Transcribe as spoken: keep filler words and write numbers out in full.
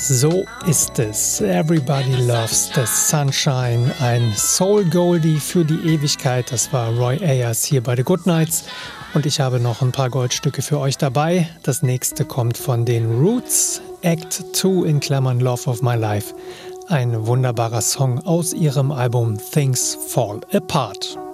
So ist es. Everybody loves the sunshine. Ein Soul Goldie für die Ewigkeit. Das war Roy Ayers hier bei The Goodnights. Und ich habe noch ein paar Goldstücke für euch dabei. Das nächste kommt von den Roots. Act zwei in Klammern Love of My Life. Ein wunderbarer Song aus ihrem Album Things Fall Apart.